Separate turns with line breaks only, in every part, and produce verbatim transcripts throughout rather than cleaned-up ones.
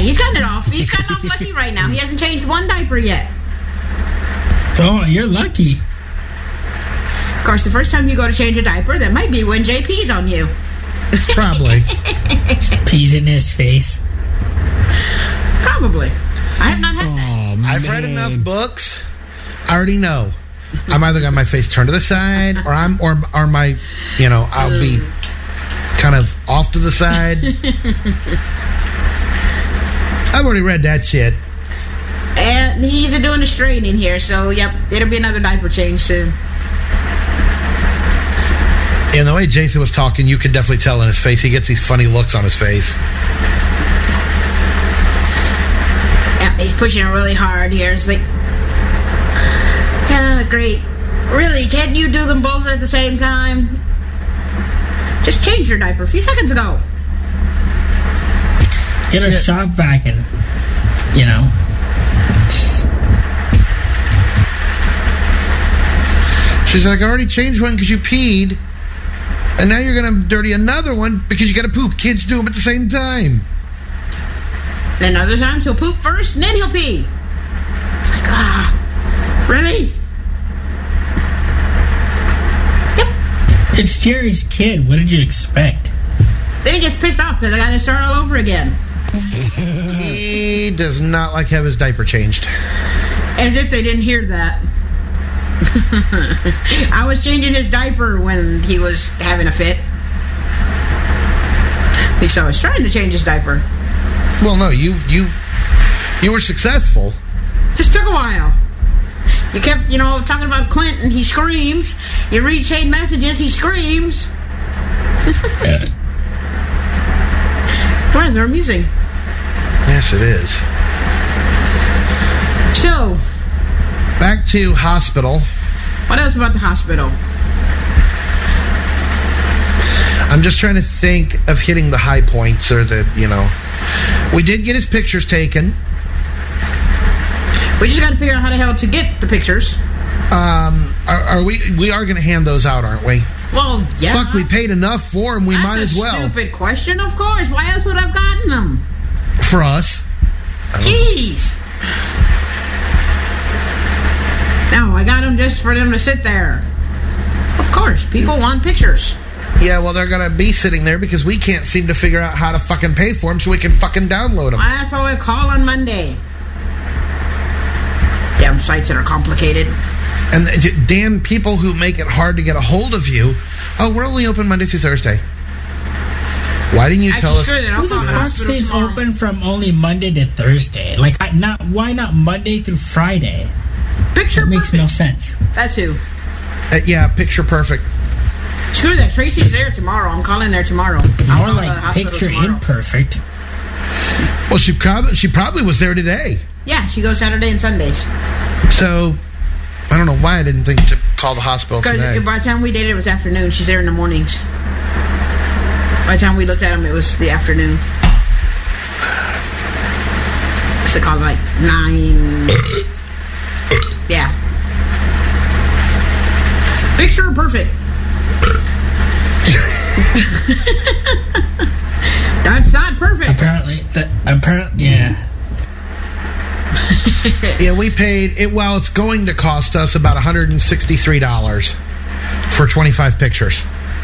he's gotten it off. He's gotten off lucky right now. He hasn't changed one diaper yet.
Oh, you're lucky.
Of course, the first time you go to change a diaper, that might be when Jay pees on you.
Probably.
Pees in his face.
Probably. I have not had
oh,
that.
Man.
I've read enough books. I already know. I'm either got my face turned to the side, or I'm, or, or my, you know, I'll be kind of off to the side. I've already read that shit.
And he's doing a straightening here, so yep, it'll be another diaper change soon.
And the way Jason was talking, you could definitely tell in his face. He gets these funny looks on his face.
Yeah, he's pushing it really hard here. It's like, yeah, great. Really, can't you do them both at the same time? Just change your diaper a few seconds ago.
Get a
Yeah.
shop vac and, you know.
She's like, I already changed one because you peed. And now you're going to dirty another one because you got to poop. Kids do them at the same time.
Then other times he'll poop first and then he'll pee. It's like, ah, really? Yep.
It's Jerry's kid. What did you expect?
Then he gets pissed off because I got to start all over again.
He does not like have his diaper changed.
As if they didn't hear that. I was changing his diaper when he was having a fit. At least I was trying to change his diaper.
Well, no, you you you were successful.
Just took a while. You kept, you know, talking about Clinton. He screams. You read chain messages. He screams. Well, they're amusing.
Yes, it is.
So,
Back to hospital.
what else about the hospital?
I'm just trying to think of hitting the high points or the, you know. We did get his pictures taken.
We just got to figure out how the hell to get the pictures.
Um, are, are we? We are going to hand those out, aren't we?
Well, yeah.
Fuck, we paid enough for them. We
That's
might
a
as well.
stupid question, of course. Why else would I have gotten them?
For us.
Jeez. No, I got them just for them to sit there. Of course, people want pictures.
Yeah, well, they're going to be sitting there because we can't seem to figure out how to fucking pay for them so we can fucking download them.
That's why we call on Monday. Damn sites that are complicated.
And the damn people who make it hard to get a hold of you. Oh, we're only open Monday through Thursday. Why didn't you
Actually,
tell us?
screw that. I'll
Who the
call the
fuck
hospital
stays
tomorrow.
open from only Monday to Thursday? Like, I, not why not Monday through Friday?
Picture
It makes
perfect.
no sense.
That's who.
Uh, yeah, picture perfect.
Screw that. Tracy's there tomorrow. I'm calling there tomorrow. I'll
More
call the
like
hospital
picture
tomorrow.
imperfect.
Well, she probably she probably was there today.
Yeah, she goes Saturday and Sundays.
So I don't know why I didn't think to call the hospital
Because
today.
by the time we did it, it was afternoon. She's there in the mornings. By the time we looked at them, it was the afternoon. So called like nine. Yeah. Picture perfect. That's not perfect.
Apparently, that apparently, yeah.
Yeah, we paid it. Well, it's going to cost us about one hundred sixty-three dollars for twenty-five pictures.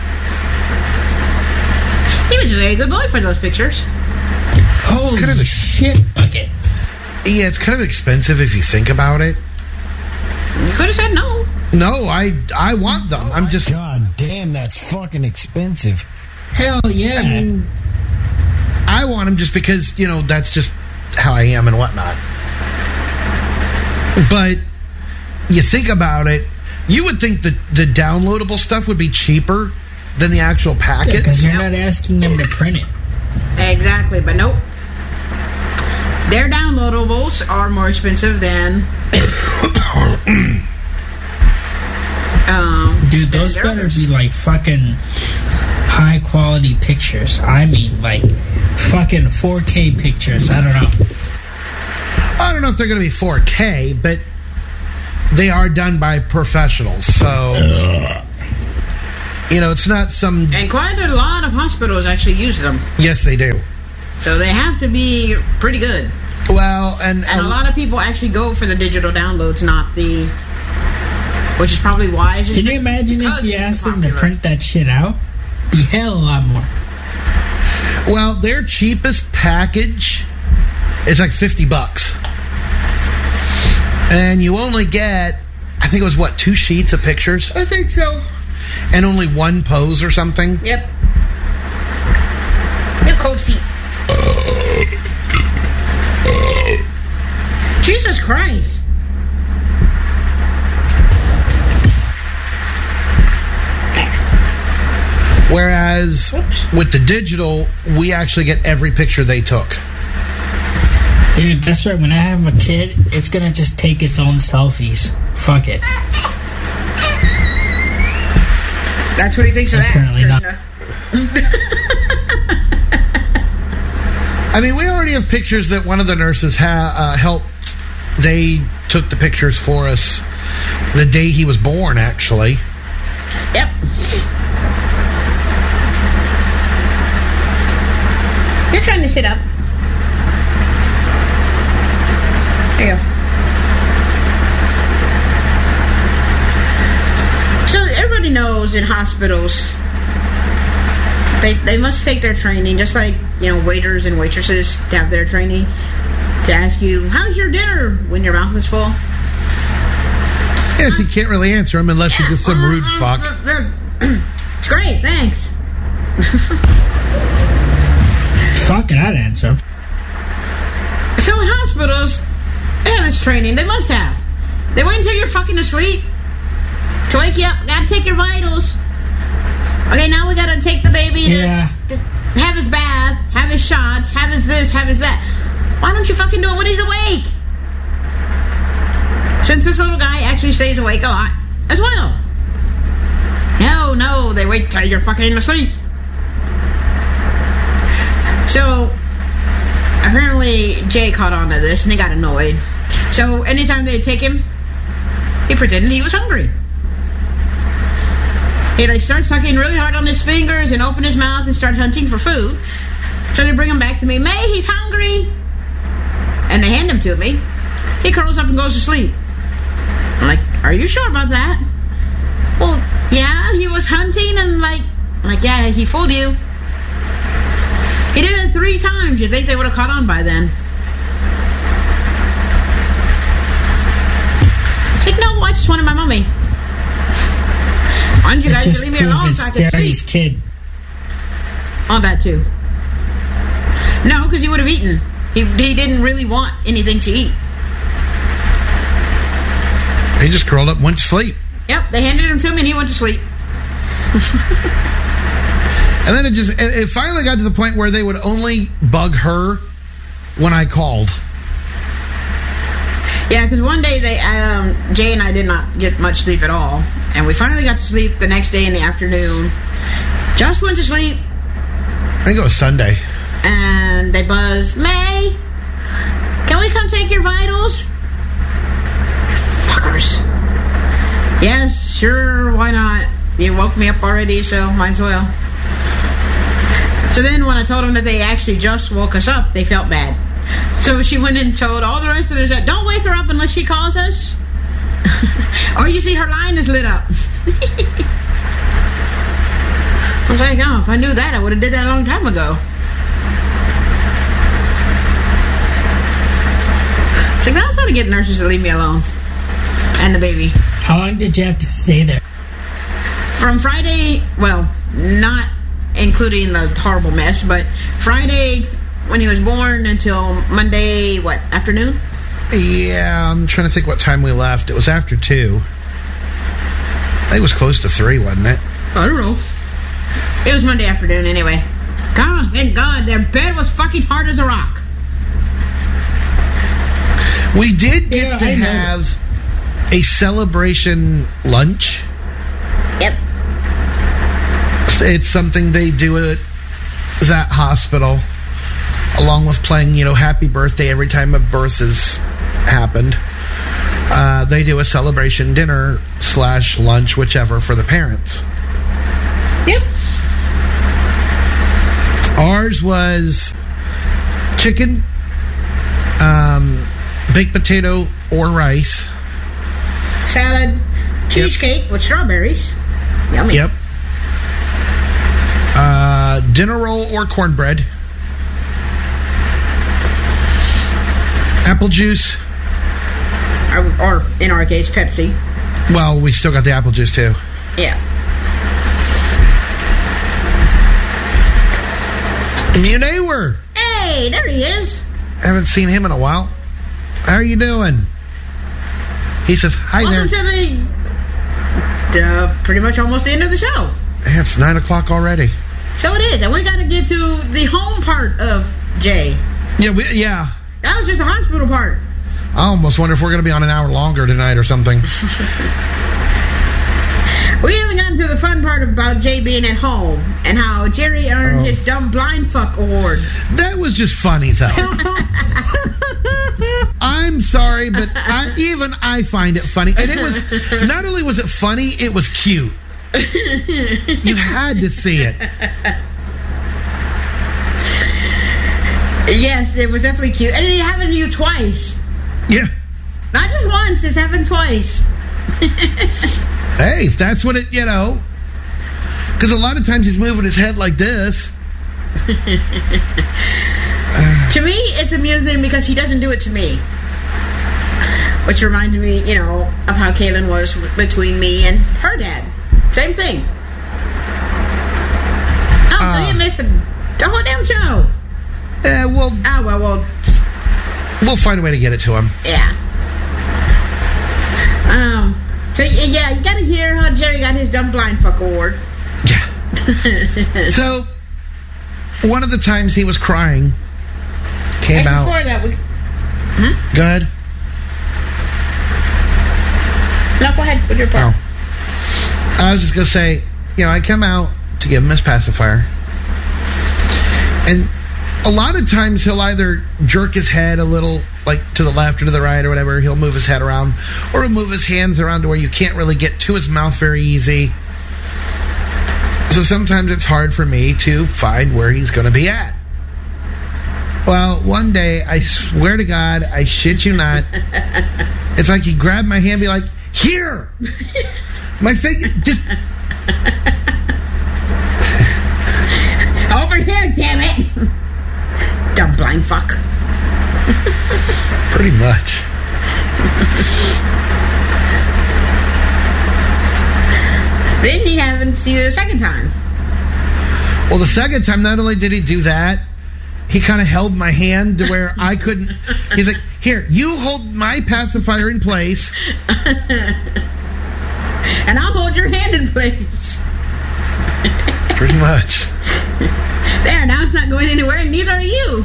He was a very good boy for those pictures.
Holy
Kind of a-
shit bucket.
Yeah, it's kind of expensive if you think about it.
You could have said no.
No, I I want them. I'm just
God damn, that's fucking expensive.
Hell yeah.
I mean, I want them just because, you know, that's just how I am and whatnot. But you think about it, you would think that the downloadable stuff would be cheaper than the actual packets.
Because you're not asking them to print it.
Exactly, but nope. Their downloadables are more expensive than. um,
Dude, those
than
better
theirs.
be like fucking high quality pictures. I mean, like fucking four K pictures. I don't know.
I don't know if they're going to be four K, but they are done by professionals. So, you know, it's not some...
And quite a lot of hospitals actually use them.
Yes, they do.
So they have to be pretty good.
Well, and,
And a lot of people actually go for the digital downloads, not the... Which is probably wise.
Can you imagine if you asked them to print that shit out? Be hell a lot more.
Well, their cheapest package is like fifty bucks. And you only get, I think it was what, two sheets of pictures?
I think so.
And only one pose or something?
Yep. You have cold feet. Jesus Christ.
Whereas
Oops.
with the digital, we actually get every picture they took.
Dude, that's right. When I have a kid, it's gonna just take its own selfies. Fuck it.
That's what he thinks of that.
Apparently not.
I mean, we already have pictures that one of the nurses ha- uh, helped. They took the pictures for us the day he was born, actually.
Yep. You're trying to sit up. There you go. So everybody knows in hospitals, they they must take their training, just like, you know, waiters and waitresses have their training to ask you, how's your dinner, when your mouth is full?
Yes, you can't really answer them unless you're just some rude fuck.
It's great, thanks.
Fuck it, I'd answer.
So in hospitals, they have this training. They must have. They wait until you're fucking asleep to wake you up. Gotta take your vitals. Okay, now we gotta take the baby to,
Yeah.
to have his bath, have his shots, have his this, have his that. Why don't you fucking do it when he's awake? Since this little guy actually stays awake a lot as well. No, no, they wait till you're fucking asleep. So, apparently Jay caught on to this and he got annoyed. So, anytime they'd take him, he pretended he was hungry. He'd like start sucking really hard on his fingers and open his mouth and start hunting for food. So they bring him back to me. May, he's hungry. And they hand him to me. He curls up and goes to sleep. I'm like, are you sure about that? Well, yeah, he was hunting and like, I'm like, yeah, he fooled you. He did it three times. You'd think they would have caught on by then. It's like, no, I just wanted my mommy. Why don't you
It
guys
just
leave me
proves
alone
it's
so I can sleep?
Gary's kid.
On that too. No, because he would have eaten. He, he didn't really want anything to eat.
He just curled up and went to sleep.
Yep, they handed him to me and he went to sleep.
And then it just, it, it finally got to the point where they would only bug her when I called.
Yeah, because one day they, um, Jay and I did not get much sleep at all. And we finally got to sleep the next day in the afternoon. Just went to sleep.
I think it was Sunday.
And they buzzed, May, can we come take your vitals? Fuckers. Yes, sure, why not? You woke me up already, so might as well. So then when I told them that they actually just woke us up, they felt bad. So she went and told all the rest of their set, don't wake her up unless she calls us. Or you see her line is lit up. I was like, oh, if I knew that, I would have did that a long time ago. So that's how to get nurses to leave me alone. And the baby.
How long did you have to stay there?
From Friday, well, not including the horrible mess, but Friday when he was born until Monday, what, afternoon?
Yeah, I'm trying to think what time we left. It was after two. I think it was close to three, wasn't it?
I don't know. It was Monday afternoon anyway. God, thank God, their bed was fucking hard as a rock.
We did get
Yeah,
to
I know.
have a celebration lunch.
Yep.
It's something they do at that hospital, along with playing, you know, happy birthday every time a birth has happened. Uh, they do a celebration dinner slash lunch, whichever, for the parents.
Yep.
Ours was chicken, um, baked potato or rice.
Salad, cheesecake with strawberries. Yummy.
Yep. Uh, dinner roll or cornbread. Apple juice.
Or, or in our case, Pepsi.
Well, we still got the apple juice too.
Yeah.
Munewer.
Hey, there he is.
Haven't seen him in a while. How are you doing? He says, hi
Welcome
there.
to the, the pretty much almost the end of the show.
Hey, it's nine o'clock already.
So it is, and we got to get to the home part of Jay.
Yeah, we, yeah.
That was just the hospital part.
I almost wonder if we're going to be on an hour longer tonight or something.
We haven't gotten to the fun part about Jay being at home and how Jerry earned
Oh.
his dumb blind fuck award.
That was just funny, though. I'm sorry, but I, even I find it funny. And it was, not only was it funny, it was cute. You had to see it.
Yes, it was definitely cute. And it happened to you twice.
Yeah.
Not just once, it's happened twice.
Hey, if that's what it, you know. Because a lot of times he's moving his head like this.
To me, it's amusing because he doesn't do it to me. Which reminds me, you know, of how Kaylin was between me and her dad. Same thing. Oh,
Uh.
so you missed the, the whole damn show.
Eh, well,
Oh, well, well,
we'll find a way to get it to him.
yeah. Um, so, y- yeah, you gotta hear how Jerry got his dumb blind fuck award.
Yeah. So, one of the times he was crying came
And
out.
before that, we...
Go ahead.
No, go ahead with your part.
Oh. I was just going to say, you know, I come out to give him his pacifier. And a lot of times he'll either jerk his head a little, like to the left or to the right or whatever. He'll move his head around. Or he'll move his hands around to where you can't really get to his mouth very easy. So sometimes it's hard for me to find where he's going to be at. Well, one day, I swear to God, I shit you not, it's like he grabbed my hand and be like, here! My face just...
Over here, damn it! Dumb blind fuck.
Pretty much.
Then he happens to you the second time.
Well, the second time, not only did he do that, he kind of held my hand to where I couldn't... He's like, here, you hold my pacifier in place.
And I'll hold your hand in place.
Pretty much.
There, now it's not going anywhere, and neither are you.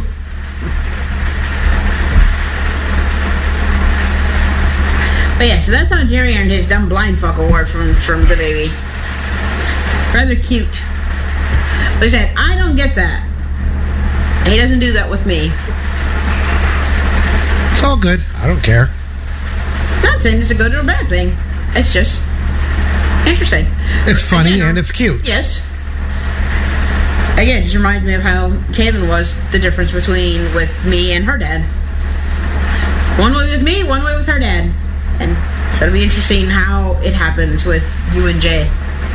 But yeah, so that's how Jerry earned his dumb blind fuck award from, from the baby. Rather cute. But he said, I don't get that. He doesn't do that with me.
It's all good. I don't care.
Not saying it's a good or a bad thing. It's just interesting.
It's funny
Again,
and it's cute.
Yes. Again, it just reminds me of how Kaylin was the difference between with me and her dad. One way with me, one way with her dad. And so it'll be interesting how it happens with you and Jay.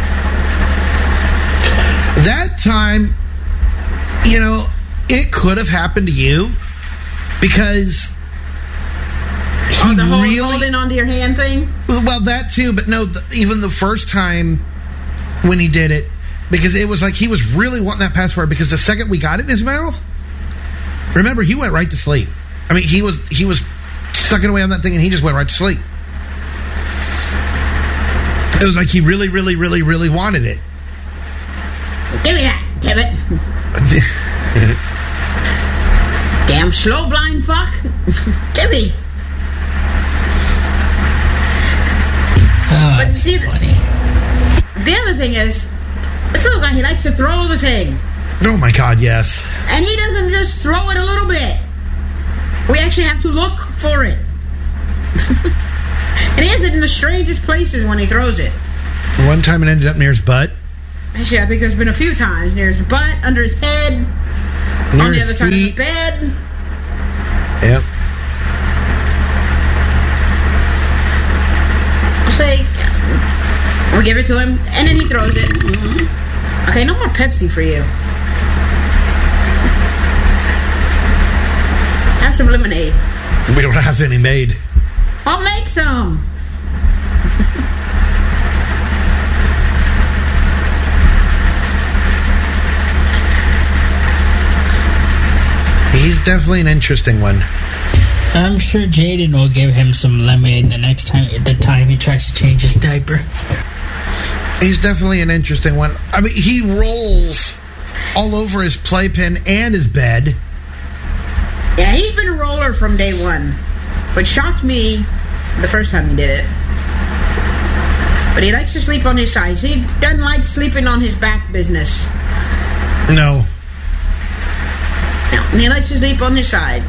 That time, you know, it could have happened to you because he
Oh, the whole
really...
holding onto your hand thing?
Well, that too, but no, the, even the first time when he did it, because it was like he was really wanting that pacifier, because the second we got it in his mouth, remember, he went right to sleep. I mean, he was he was sucking away on that thing, and he just went right to sleep. It was like he really, really, really, really wanted it.
Give me that, damn it. Damn slow blind fuck. Give me.
Oh,
But
that's
see, the-
funny.
The other thing is, this little guy, he likes to throw the thing.
Oh my God, yes.
And he doesn't just throw it a little bit. We actually have to look for it. And he has it in the strangest places when he throws it.
One time it ended up near his butt.
Actually, I think there's been a few times. Near his butt, under his head,
Near
on the
his
other side of the
feet.
bed.
Yep.
I'll say, we give it to him, and then he throws it. Okay, no more Pepsi for you. Have some lemonade.
We don't have any made.
I'll make some.
He's definitely an interesting one.
I'm sure Jaden will give him some lemonade the next time, the time he tries to change his diaper.
He's definitely an interesting one. I mean, he rolls all over his playpen and his bed.
Yeah, he's been a roller from day one, which shocked me the first time he did it. But he likes to sleep on his sides. He doesn't like sleeping on his back business.
No.
No, and he likes to sleep on his side.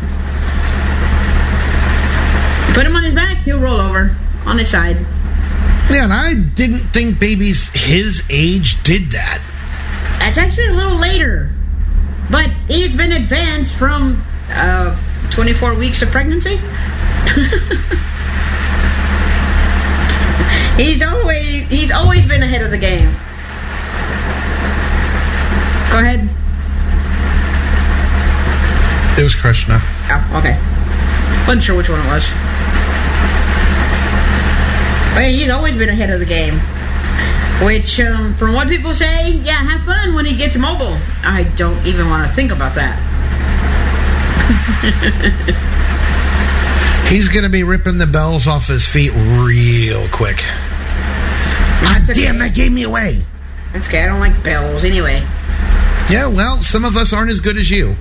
You put him on his back, he'll roll over on his side.
Yeah, and I didn't think babies his age did that.
That's actually a little later. But he's been advanced from uh, twenty-four weeks of pregnancy. he's always he's always been ahead of the game. Go ahead.
It was Krishna.
Oh, okay. Wasn't sure which one it was. But he's always been ahead of the game. Which, um, from what people say, yeah, have fun when he gets mobile. I don't even want to think about that.
He's going to be ripping the bells off his feet real quick.
That's okay.
Damn, that gave me away.
That's okay. I don't like bells anyway.
Yeah, well, some of us aren't as good as you.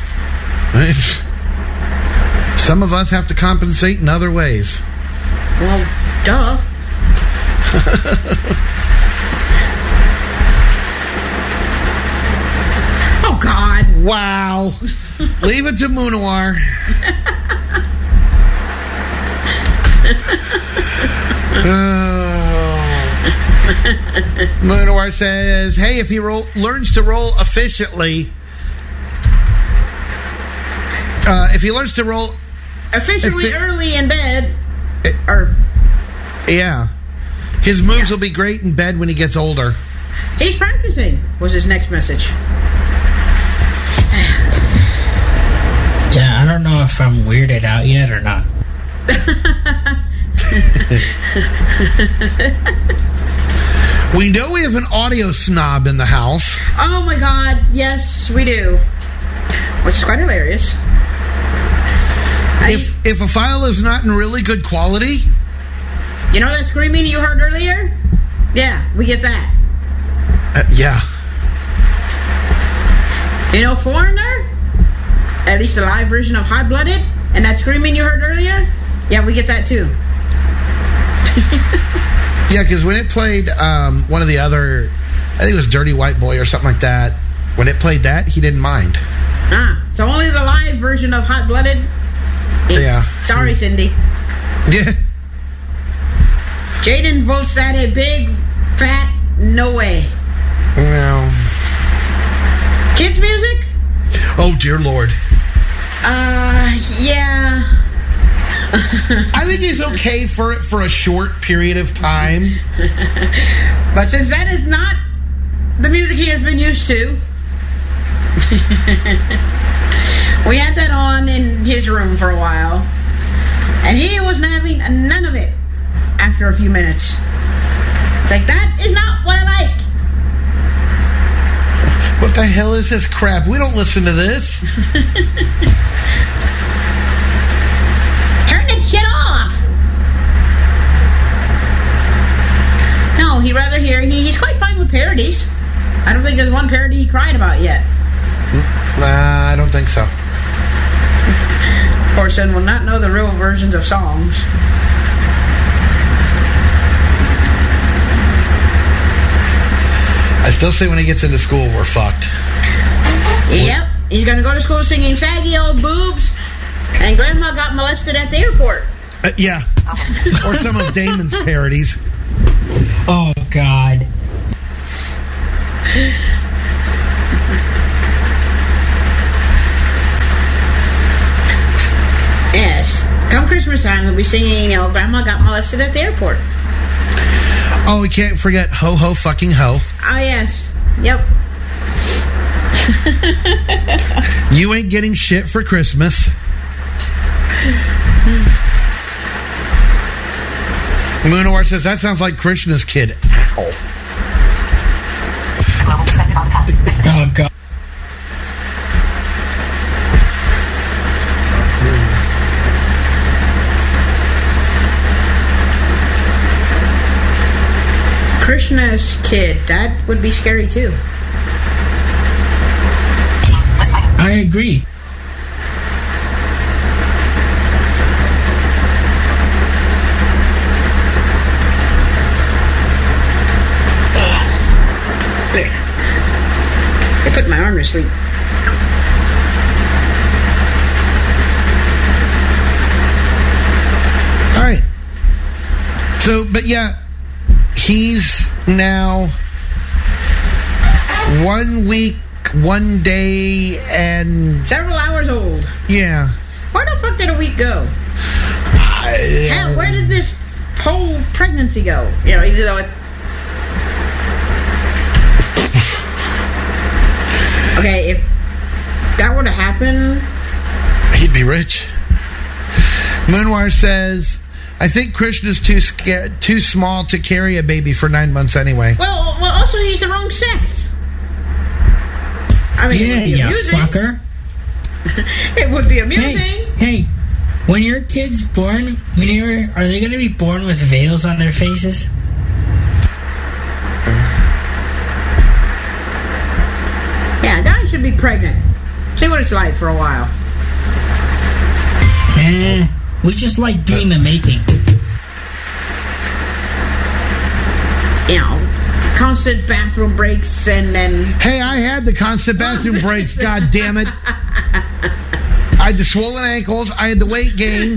Some of us have to compensate in other ways.
Well, duh. Oh, God.
Wow. Leave it to Munawar. Oh. Munawar says, hey, if he roll, learns to roll efficiently, uh, if he learns to roll
Efficiently
Effi-
early in bed.
It-
or
yeah, his moves
Yeah.
will be great in bed when he gets older.
he's practicing, was his next message.
Yeah, I don't know if I'm weirded out yet or not.
We know we have an audio snob in the house.
Oh, my God. Yes, we do. Which is quite hilarious. I,
If if a file is not in really good quality,
you know that screaming you heard earlier? Yeah, we get that.
uh, yeah.
You know Foreigner? At least the live version of Hot Blooded? And that screaming you heard earlier? Yeah, we get that too.
Yeah, because when it played um, one of the other, I think it was Dirty White Boy or something like that, when it played that, he didn't mind.
Ah, so only the live version of Hot Blooded?
Yeah.
Sorry, Cindy.
Yeah.
Jaden votes that a big, fat, no way.
Well.
Kids music?
Oh, dear Lord.
Uh, yeah.
I think he's okay for it for a short period of time.
But since that is not the music he has been used to, we had that on in his room for a while, and he wasn't having none of it after a few minutes. It's like, that is not what I like.
What the hell is this crap? We don't listen to this.
Turn that shit off. No, he'd rather hear, he, he's quite fine with parodies. I don't think there's one parody he cried about yet.
Nah, I don't think so.
Poor son will not know the real versions of songs.
I still say when he gets into school, we're fucked.
Yep. He's going to go to school singing saggy old boobs, and Grandma got molested at the airport.
Uh, yeah. Or some of Damon's parodies.
Oh, God.
Christmas time, he'll be singing, you know, Grandma got molested at the airport.
Oh, we can't forget Ho Ho Fucking Ho.
Oh, yes. Yep.
You ain't getting shit for Christmas. Moonawar says, that sounds like Krishna's kid. Ow.
Oh, God.
Krishna's kid. That would be scary, too.
I agree.
There. I put my arm to sleep.
All right. So, but yeah, he's now one week, one day, and
Several hours old.
yeah.
Where the fuck did a week go?
I,
How, where did this whole pregnancy go? You know, even though it... Okay, if that were to happen...
He'd be rich. Moonwire says, I think Krishna's too scared, too small to carry a baby for nine months anyway.
Well, well, also he's the wrong sex. I mean,
Yeah,
it would be
you
amusing.
fucker.
It would be amusing.
Hey, hey, when your kid's born, when you're, are they going to be born with veils on their faces?
Yeah, guys should be pregnant. See what it's like for a while.
Eh, we just like doing the making.
You know, constant bathroom breaks and then...
Hey, I had the constant bathroom breaks, god damn it. I had the swollen ankles, I had the weight gain.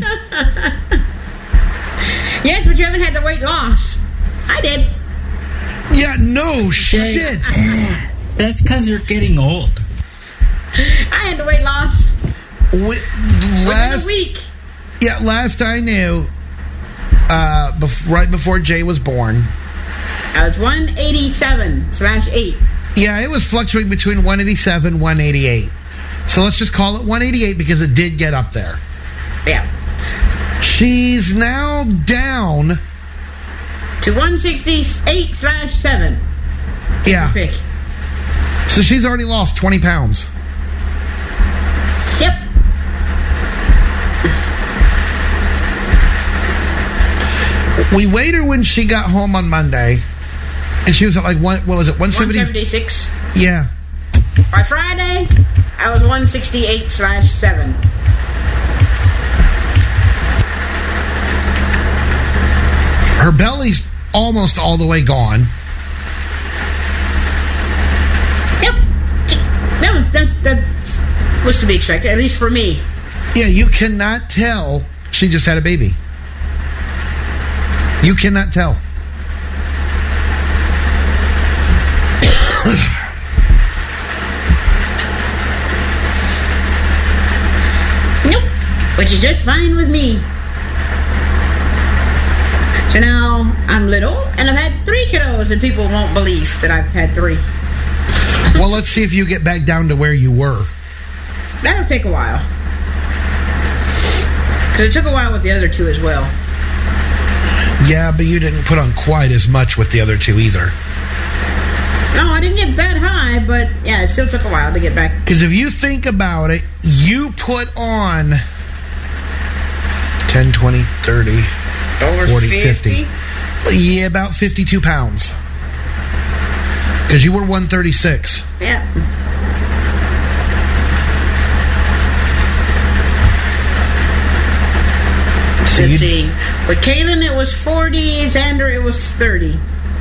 Yes, but you haven't had the weight loss. I did.
Yeah, no shit.
That's because you're getting old.
I had the weight loss
Wi-
within
last,
a week.
yeah, last I knew, uh, bef- right before Jay was born,
I was one eighty-seven slash eight.
yeah, it was fluctuating between one eighty-seven, one eighty-eight. So let's just call it one eighty-eight because it did get up there.
Yeah.
She's now down.
To one sixty-eight slash seven.
Yeah.
Pick.
So she's already lost twenty pounds.
Yep.
We weighed her when she got home on Monday, and she was at like one. What was it? one seventy.
one seventy-six.
Yeah.
By Friday, I was one sixty-eight slash seven.
Her belly's almost all the way gone.
Yep. That was that's that was to be expected, at least for me.
Yeah, you cannot tell she just had a baby. You cannot tell.
Nope. Which is just fine with me. So now I'm little, and I've had three kiddos, and people won't believe that I've had three.
Well, let's see if you get back down to where you were.
That'll take a while. Because it took a while with the other two as well.
Yeah, but you didn't put on quite as much with the other two either.
No, I didn't get that high, but yeah, it still took a while to get back.
Because if you think about it, you put on ten, twenty, thirty,
Over
forty,
fifty?
fifty. Yeah, about fifty-two pounds. Because you were one thirty-six.
Yeah.
So
Let's
you-
see. With Kaylin, it was forty. Xander, it was thirty.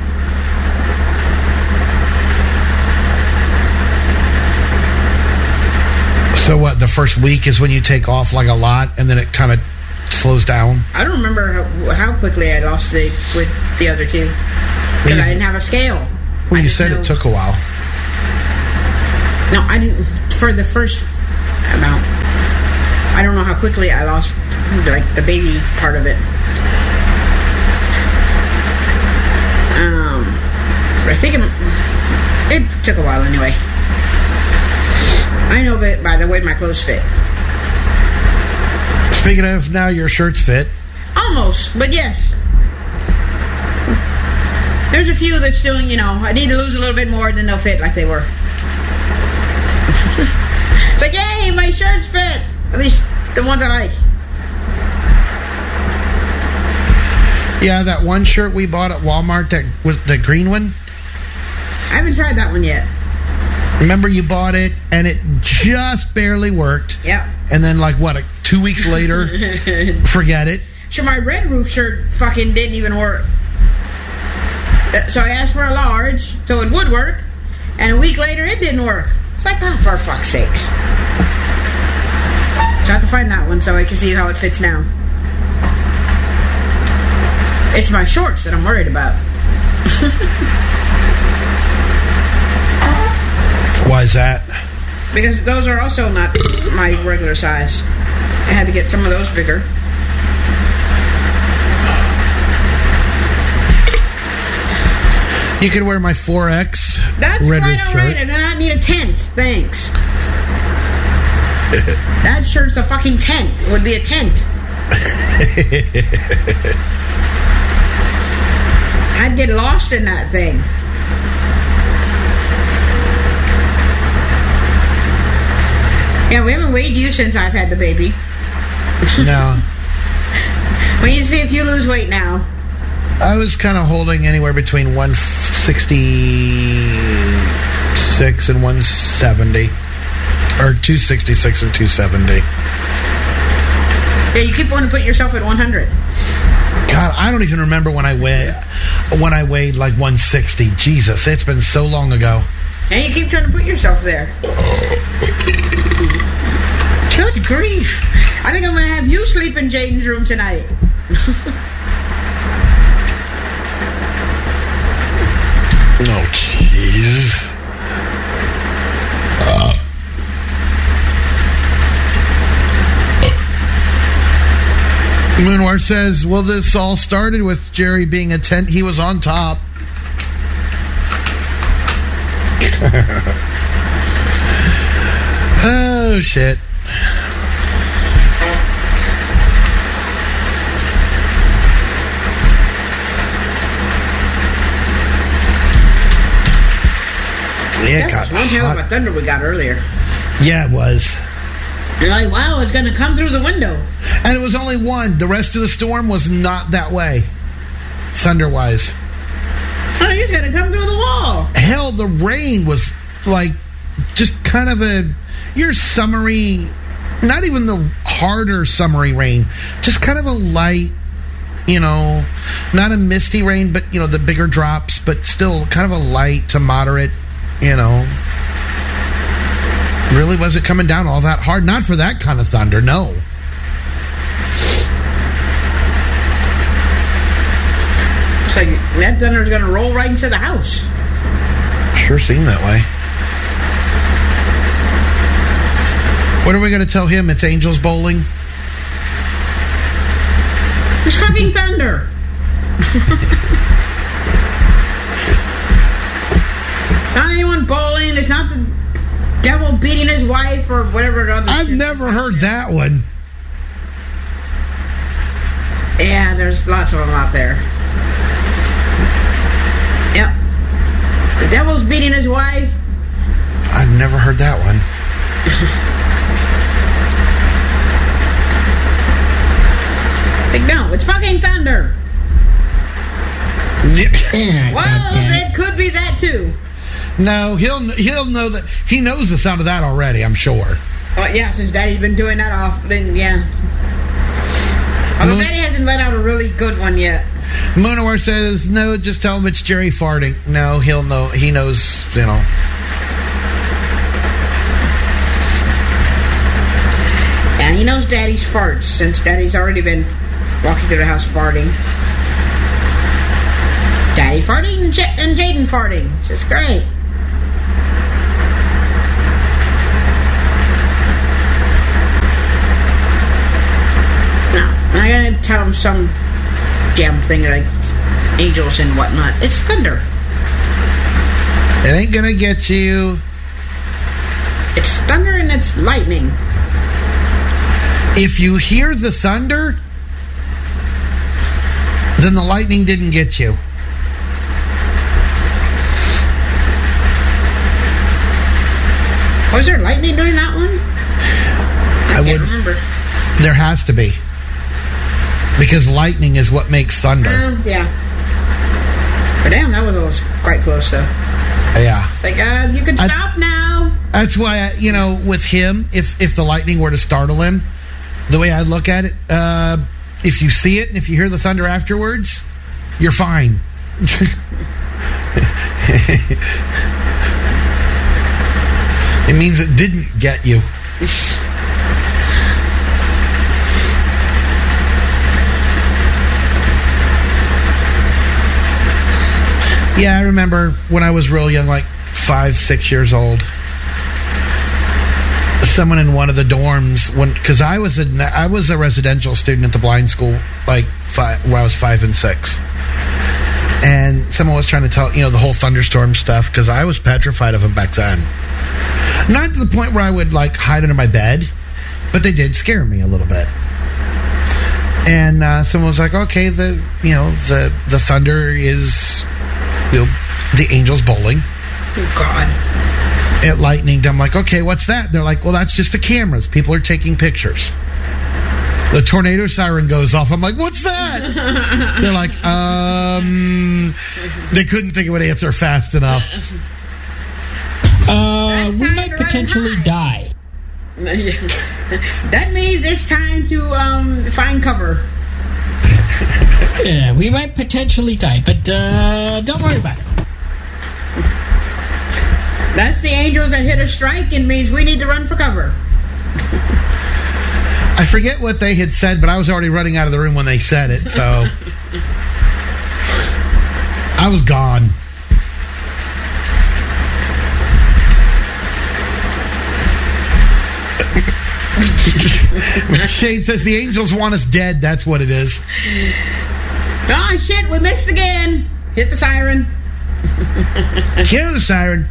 So what, the first week is when you take off like a lot and then it kind of slows down?
I don't remember how, how quickly I lost it with the other two. Because I didn't have a scale.
Well,
I
you
just
said
know-
it took a while.
No, I didn't. For the first amount. I don't know how quick quickly I lost, like, the baby part of it. Um, I think it, it took a while anyway. I know but by the way my clothes fit.
Speaking of, now your shirts fit.
Almost, but yes. There's a few that still, you know, I need to lose a little bit more than they'll fit like they were. It's like, yay, my shirts fit. At least the ones I like.
Yeah, that one shirt we bought at Walmart, that was the green one.
I haven't tried that one yet.
Remember you bought it and it just barely worked.
Yep.
And then like what, two weeks later, forget it.
Sure, my Red Roof shirt fucking didn't even work. So I asked for a large, so it would work. And a week later, it didn't work. It's like, oh, for fuck's sakes. So I have to find that one so I can see how it fits now. It's my shorts that I'm worried about.
Why is that?
Because those are also not my regular size. I had to get some of those bigger.
You could wear my four X.
That's
red
quite
roof
alright.
shirt.
I do not need a tent. Thanks. That shirt's a fucking tent. It would be a tent. I'd get lost in that thing. Yeah, we haven't weighed you since I've had the baby.
No.
We need to see if you lose weight now.
I was kind of holding anywhere between one sixty-six and one seventy. Or two sixty-six and two seventy.
Yeah, you keep wanting to put yourself at one hundred.
God, I don't even remember when I weighed, when I weighed like one sixty. Jesus, it's been so long ago.
And you keep trying to put yourself there. Good grief. I think I'm going to have you sleep in Jaden's room tonight.
Oh, jeez. Uh. Moonwar says, well, this all started with Jerry being a tent. He was on top. Oh, shit. Yeah,
That was one hell of a thunder we got earlier.
Yeah, it was.
You're like, wow, it's going to come through the window.
And it was only one. The rest of the storm was not that way, thunder-wise.
Oh, he's going to come through the wall.
Hell, the rain was like just kind of a your summery, not even the harder summery rain, just kind of a light, you know, not a misty rain, but, you know, the bigger drops, but still kind of a light to moderate, you know. Really wasn't coming down all that hard. Not for that kind of thunder, no.
It's like that thunder's going to roll right into the house.
Sure seemed that way. What are we going to tell him? It's Angels Bowling?
It's fucking thunder. It's not anyone bowling. It's not the devil beating his wife or whatever other
I've
shit.
never heard that one.
Yeah, there's lots of them out there. Yep. The devil's beating his wife.
I've never heard that one.
Like, no, it's fucking thunder.
Yeah,
Well,
goddamn.
that could be that too.
No, he'll he'll know that he knows the sound of that already. I'm sure.
Oh yeah, since Daddy's been doing that off, then yeah. Although
Moon-
Daddy hasn't let out a really good one yet.
Moonawar says no. Just tell him it's Jerry farting. No, he'll know. He knows. You know.
Yeah, he knows Daddy's farts since Daddy's already been walking through the house farting. Daddy farting and, J- and Jaden farting. It's just great. and tell them some damn thing like angels and whatnot. It's thunder.
It ain't gonna get you.
It's thunder and it's lightning.
If you hear the thunder, then the lightning didn't get you.
Was there lightning during that one? I,
I
can't
would,
remember.
There has to be. Because lightning is what makes thunder.
Um, yeah. But damn, that was, was quite close, though.
Yeah.
It's like, uh, you can
I-
stop now.
That's why, I, you know, with him, if, if the lightning were to startle him, the way I look at it, uh, if you see it and if you hear the thunder afterwards, you're fine. It means it didn't get you. Yeah, I remember when I was real young, like five, six years old, someone in one of the dorms, when because I was a I was a residential student at the blind school, like five, when I was five and six, and someone was trying to tell you know the whole thunderstorm stuff because I was petrified of them back then. Not to the point where I would like hide under my bed, but they did scare me a little bit. And uh, someone was like, "Okay, the you know the the thunder is." You know, the Angels bowling.
Oh, God.
At lightning. I'm like, okay, what's that? They're like, well, that's just the cameras. People are taking pictures. The tornado siren goes off. I'm like, what's that? They're like, um, they couldn't think of an answer fast enough.
Uh,
That's
we
time
might
to run
potentially
high.
die.
That means it's time to um, find cover.
Yeah, we might potentially die, but uh, don't worry about it.
That's the angels that hit a strike and means we need to run for cover.
I forget what they had said, but I was already running out of the room when they said it, so I was gone. Shane says the angels want us dead. That's what it is.
Oh, shit, we missed again. Hit the siren.
Kill the siren.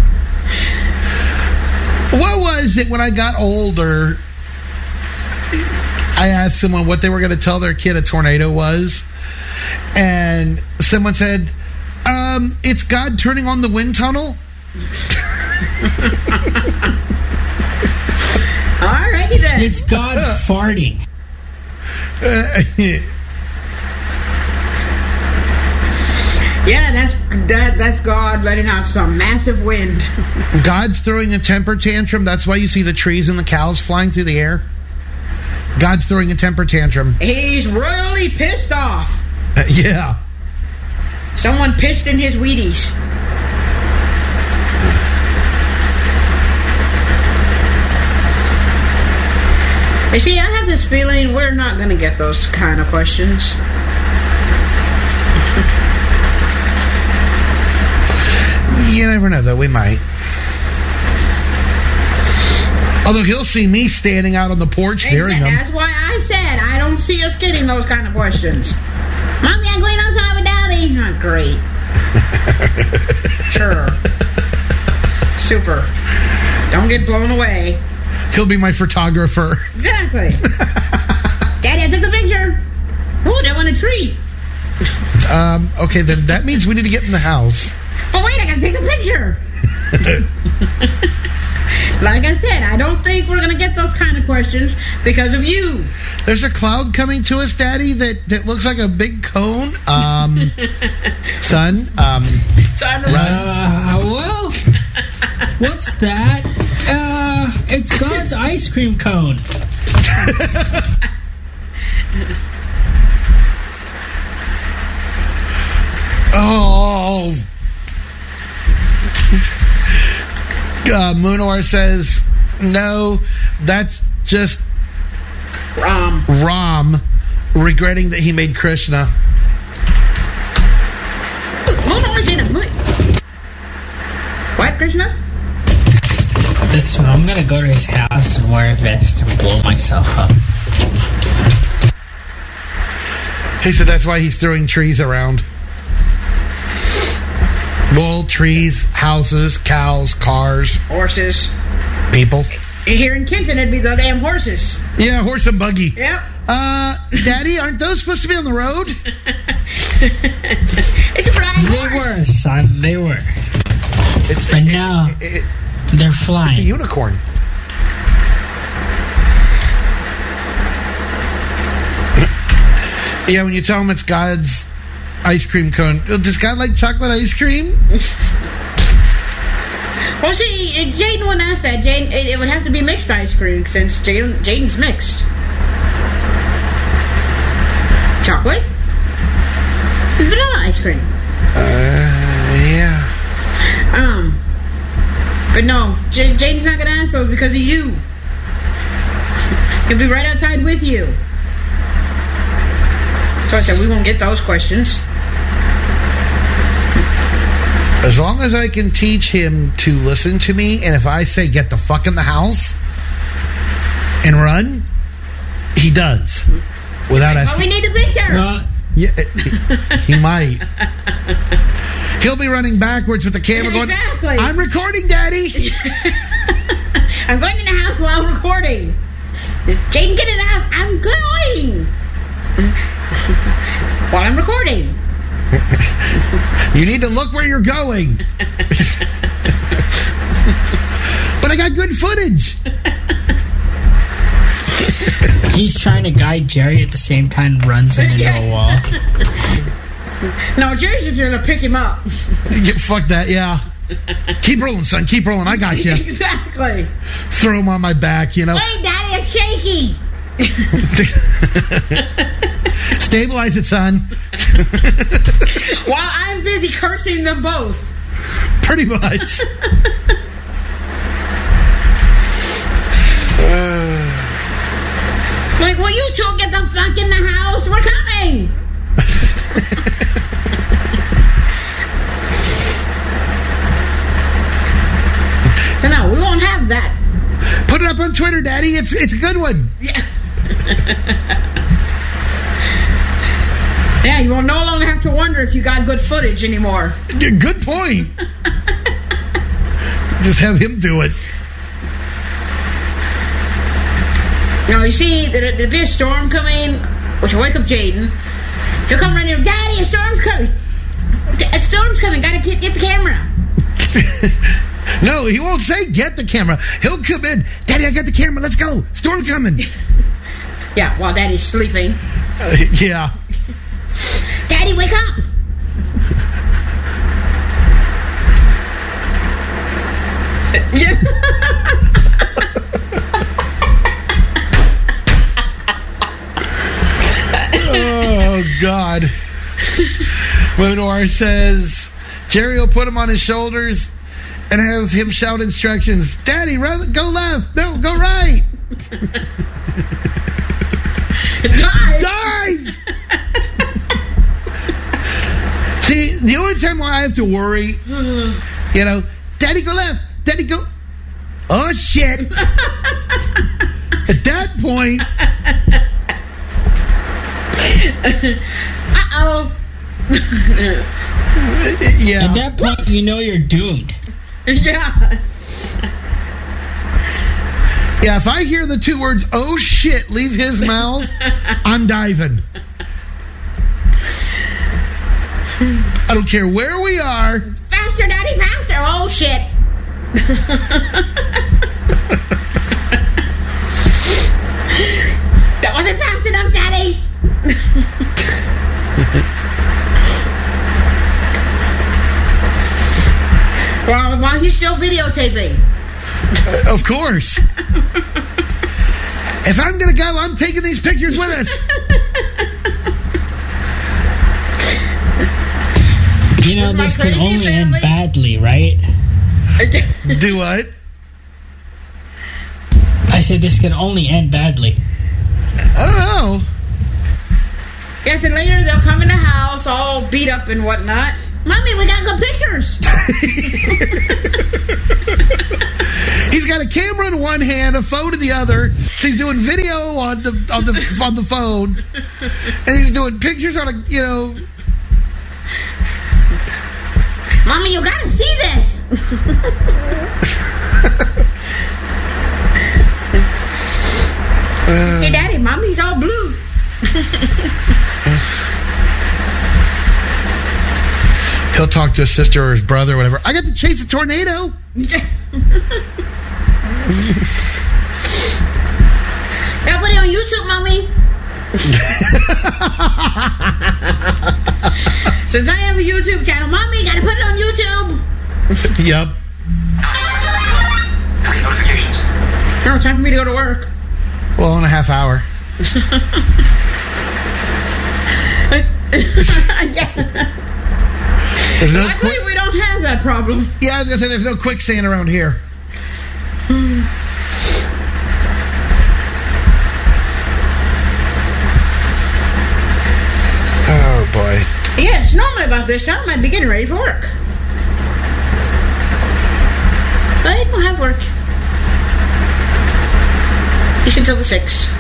What was it when I got older? I asked someone what they were going to tell their kid a tornado was. And someone said, um, it's God turning on the wind tunnel.
Alrighty then.
It's God farting.
Uh,
Yeah, that's that, that's God letting out some massive wind.
God's throwing a temper tantrum. That's why you see the trees and the cows flying through the air. God's throwing a temper tantrum.
He's royally pissed off.
Uh, yeah.
Someone pissed in his Wheaties. You see, I have this feeling we're not going to get those kind of questions.
You never know, though. We might. Although he'll see me standing out on the porch hearing
Exactly.
them.
That's why I said I don't see us getting those kind of questions. Mommy, I'm going outside with Daddy. Oh, great. Sure. Super. Don't get blown away.
He'll be my photographer.
Exactly. Daddy, I took the picture. Ooh, they want a treat.
Um, okay, then that means we need to get in the house.
Oh, wait, I gotta take a picture. Like I said, I don't think we're going to get those kind of questions because of you.
There's a cloud coming to us, Daddy, that, that looks like a big cone. Um, son, um,
Time to
Uh, well, what's that? Uh, it's God's ice cream cone.
oh. Uh, Moonor says, no, that's just
Ram.
Ram regretting that he made Krishna.
Monor's in a movie. What, Krishna?
That's I'm gonna go to his house and wear a vest and blow myself up.
He said that's why he's throwing trees around. Well, trees, houses, cows, cars,
Horses.
people.
Here in Kenton, it'd be the damn horses.
Yeah, horse and buggy.
Yep.
Uh, Daddy, aren't those supposed to be on the road?
It's a flying
They
horse.
were, son. They were.
It's,
But now
it- it-
they're
it's a
flying.
unicorn. Yeah, when you tell him it's God's ice cream cone, does God like chocolate ice cream?
Well, see, uh, Jaden wouldn't ask that. Jaden, it, it would have to be mixed ice cream since Jaden, Jaden's mixed. Chocolate? Vanilla ice cream.
Uh, yeah.
Um, but no, J- Jaden's not gonna ask those because of you. He'll be right outside with you. So I said we won't get those questions.
As long as I can teach him to listen to me, and if I say get the fuck in the house and run, he does. Without
But
asking.
we need a picture.
Well,
Yeah, he, he might. He'll be running backwards with the camera going,
Exactly.
I'm recording, Daddy.
I'm going in the house while recording. Jaden, get in the house. I'm going. While I'm recording.
You need to look where you're going. But I got good footage.
he's trying to guide Jerry at the same time, runs him into a wall.
No, Jerry's just gonna pick him up.
Yeah, fuck that, yeah. Keep rolling, son. Keep rolling. I got you.
Exactly.
Throw him on my back, you know.
Wait, Daddy, it's shaky.
Stabilize it, son.
While I'm busy cursing them both.
Pretty much.
Like, will you two get the fuck in the house? We're coming. So no, we won't have that.
Put it up on Twitter, Daddy. It's it's a good one.
Yeah. Yeah, you will no longer have to wonder if you got good footage anymore.
G- Good point. Just have him do it.
Now, you see, there- there'll be a storm coming, which will wake up Jaden. He'll come running, Daddy, a storm's coming. A storm's coming, gotta get, get the camera.
No, he won't say get the camera. He'll come in. Daddy, I got the camera. Let's go. Storm coming.
Yeah, while Daddy's sleeping.
Uh, yeah.
Daddy, wake up! Yeah.
Oh, God. Winnoir says Jerry will put him on his shoulders and have him shout instructions. Daddy, run, go left. No, go right.
Dive!
Dive! See, the only time why I have to worry, you know, Daddy, go left. Daddy, go. Oh, shit. At that point,
Uh-oh.
yeah.
At that point, you know you're doomed.
Yeah.
Yeah, if I hear the two words, oh shit, leave his mouth, I'm diving. I don't care where we are.
Faster, Daddy, faster! Oh, shit. That wasn't fast enough, Daddy. Well, while he's still videotaping.
Uh, of course. If I'm going to go, I'm taking these pictures with us.
You know,
This
this
is my
can
crazy
only end
family.
badly, right?
Do what?
I said this can only end badly.
I don't know.
Yes, and later they'll come in the house all beat up and whatnot. Mommy, we got good pictures.
He He's got a camera in one hand, a phone in the other. So he's doing video on the on the on the phone, and he's doing pictures on a you know.
Mommy, you gotta see this.
uh,
Hey, Daddy, Mommy's all blue.
He'll talk to his sister or his brother or whatever. I got to chase a tornado.
Gotta put it on YouTube, Mommy. Since I have a YouTube channel, Mommy, gotta put it on YouTube.
Yep.
Three notifications.
No, it's time for me to go to work.
Well, in a half hour.
Yeah.
There's no
Luckily,
quick,
we don't have that problem.
yeah, I was gonna say there's no quicksand around here. Oh boy.
Yes, normally about this time I'd be getting ready for work. But I don't have work. It's until the sixth.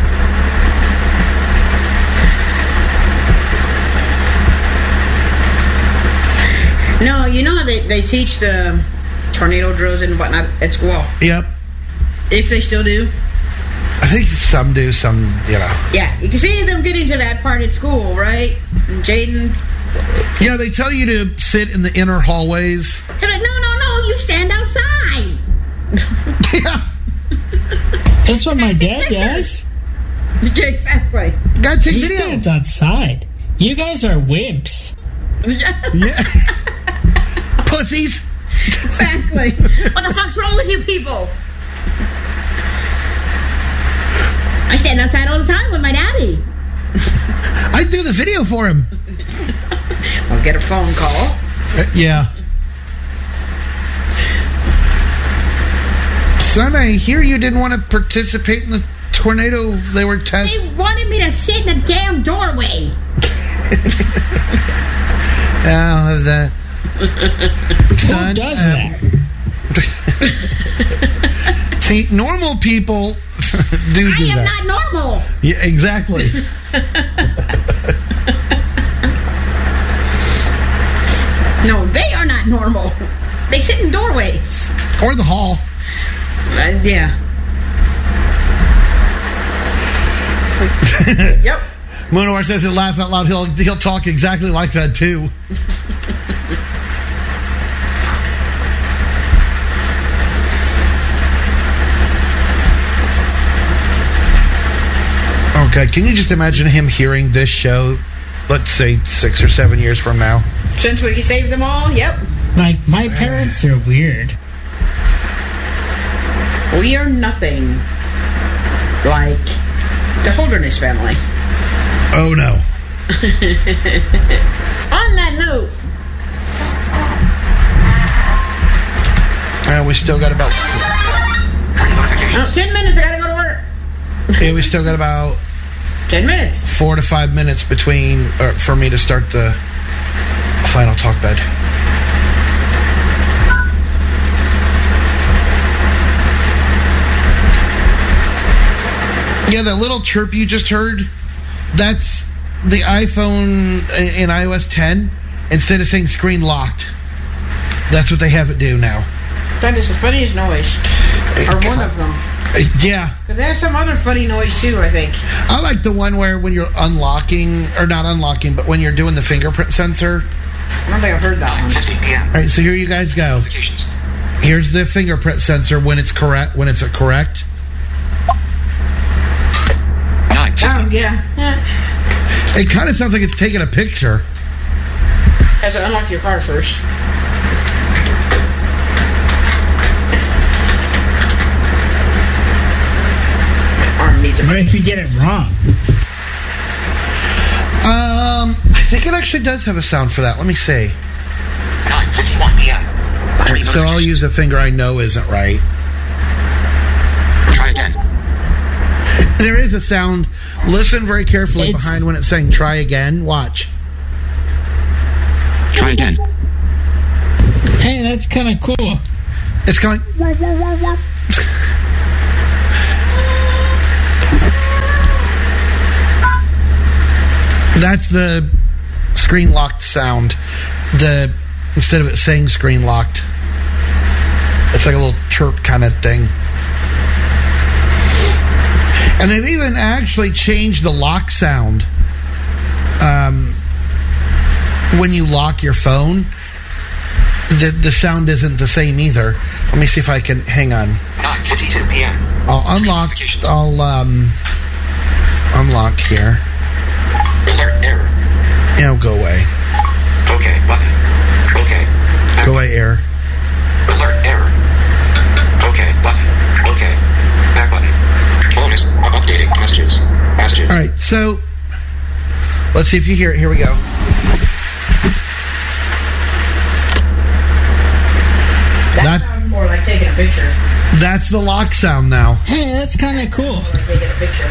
No, you know how they, they teach the tornado drills and whatnot at school?
Yep.
If they still do?
I think some do, some you know.
Yeah, you can see them getting to that part at school, right? And Jaden,
You know, they tell you to sit in the inner hallways.
they're like, no, no, no, you stand outside.
Yeah.
That's what my dad does.
Yeah, exactly.
Gotta take
He
video.
stands outside. You guys are wimps.
Yeah. Pussies.
Exactly. What the fuck's wrong with you people? I stand outside all the time with my daddy.
I do the video for him.
I'll get a phone call.
Uh, yeah. Son, I hear you didn't want to participate in the tornado they were testing.
They wanted me to sit in a damn doorway.
Oh, that. Son,
Who does
um,
that?
See, normal people do
I
do
am
that.
not normal.
Yeah, exactly.
No, they are not normal. They sit in doorways.
Or the hall.
Uh, yeah. Yep.
Moonor says he'll laugh out loud. He'll he'll talk exactly like that too. Okay, can you just imagine him hearing this show, let's say six or seven years from now?
Since we can save them all, yep.
Like, my parents are weird.
We are nothing like the Holderness family.
Oh no.
On that note,
Uh, we still got about.
Three notifications.
oh, ten minutes, I gotta go to work.
Yeah, we still got about
Ten minutes.
four to five minutes between uh, for me to start the final talk bed. Yeah, that little chirp you just heard, that's the iPhone in i O S ten. Instead of saying screen locked, that's what they have it do now.
That is the funniest noise. Or one of them.
Uh, Yeah.
Because there's some other funny noise too, I think.
I like the one where when you're unlocking, or not unlocking, but when you're doing the fingerprint sensor.
I don't think I've heard that one.
fifteen p.m.
All right, so here you guys go.
Notifications.
Here's the fingerprint sensor when it's correct. When it's a correct.
nine fifteen.
Oh, yeah. yeah.
It kind of sounds like it's taking a picture.
Has to unlock your car first. Arm needs a
What if you get it wrong?
Um, I think it actually does have a sound for that. Let me see.
nine fifty-one p.m. Three
So I'll
notifications.
use a finger I know isn't right.
Try again.
There is a sound. Listen very carefully
It's-
behind when it's saying "try again." Watch.
Try again.
Hey, that's kind of cool.
It's going. Wah, wah, wah, wah. That's the screen locked sound. The instead of it saying screen locked, it's like a little chirp kind of thing. And they've even actually changed the lock sound. Um, when you lock your phone, the the sound isn't the same either. Let me see if I can hang on.
nine fifty-two p.m.
I'll unlock. I'll um unlock here.
Alert error.
Now go away.
Okay button. Okay. Back
Go away, error.
Alert error. Okay button. Okay. Back button. Bonus. Updating messages. Messages.
All right, so let's see if you hear it. Here we go.
That,
That
sounds more like taking a picture.
that's the lock sound now.
Hey, that's kind of cool.
Like taking a picture.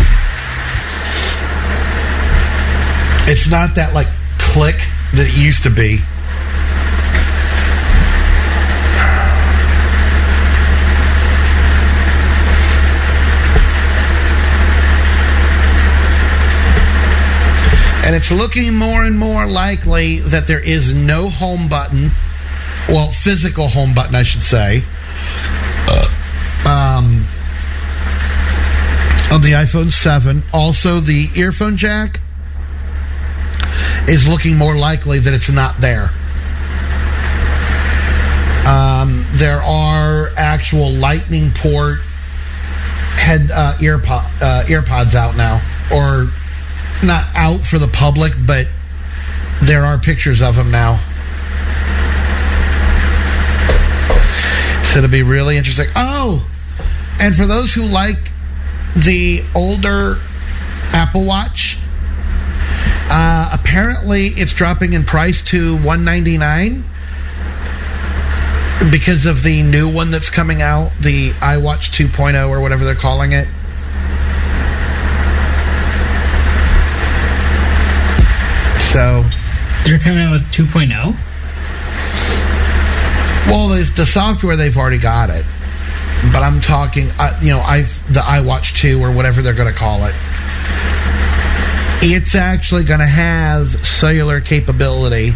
It's not that like click that it used to be. And it's looking more and more likely that there is no home button. Well, physical home button, I should say. Uh, um, on the iPhone seven. Also, the earphone jack is looking more likely that it's not there. Um, there are actual lightning port head uh, earpod, uh, earpods out now. Or not out for the public, but there are pictures of them now. So it'll be really interesting. Oh, and for those who like the older Apple Watch, uh, apparently it's dropping in price to one ninety-nine because of the new one that's coming out, the iWatch two point oh or whatever they're calling it. So
They're coming out with two point oh?
well, there's the software, they've already got it. But I'm talking, uh, you know, I've the iWatch two or whatever they're going to call it. It's actually going to have cellular capability,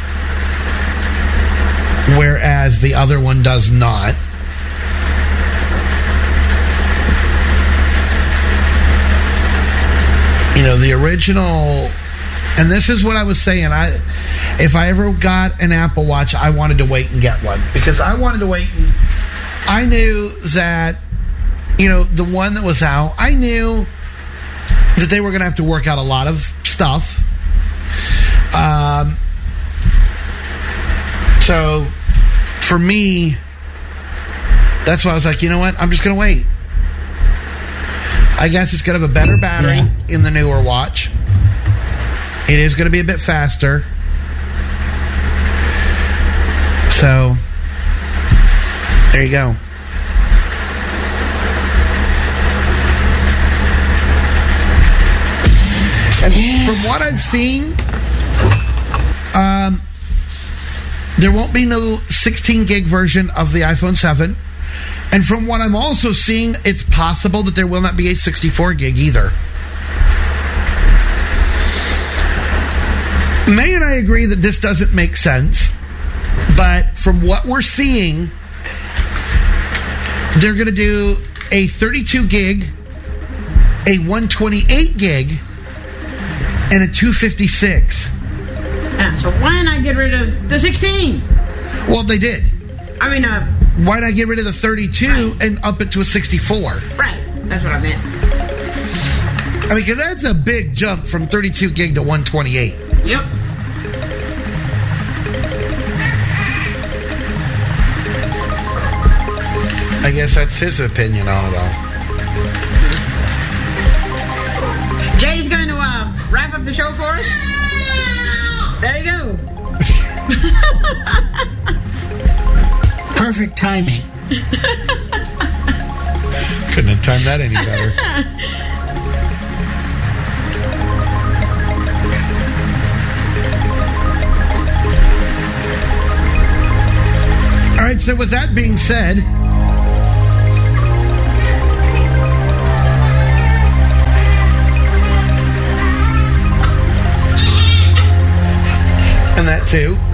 whereas the other one does not. You know, the original, and this is what I was saying, I if I ever got an Apple Watch, I wanted to wait and get one. Because I wanted to wait and I knew that, you know, the one that was out, I knew that they were going to have to work out a lot of stuff. Um, so, for me, that's why I was like, you know what? I'm just going to wait. I guess it's going to have a better battery
Yeah.
in the newer watch. It is going to be a bit faster. So, there you go. And from what I've seen, um, there won't be no sixteen gig version of the iPhone seven. And from what I'm also seeing, it's possible that there will not be a sixty-four gig either. May and I agree that this doesn't make sense, but from what we're seeing, they're going to do a thirty-two gig, a one twenty-eight gig, and a two fifty-six.
Yeah, so why not get rid of the sixteen?
Well, they did.
I mean, uh,
Why not get rid of the thirty-two and up it to a sixty-four?
right. That's what I meant.
I mean, because that's a big jump from thirty-two gig to one twenty-eight.
Yep.
I guess that's his opinion on it all.
Jay's going to uh, wrap up the show for us. There you go.
Perfect timing.
Couldn't have timed that any better. All right, so with that being said, and that too.